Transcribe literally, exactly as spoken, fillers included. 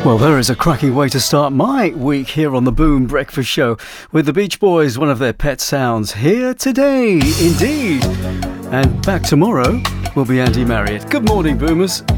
Well, there is a cracking way to start my week here on the Boom Breakfast Show with the Beach Boys, one of their pet sounds, here today, indeed. And back tomorrow will be Andy Marriott. Good morning, Boomers.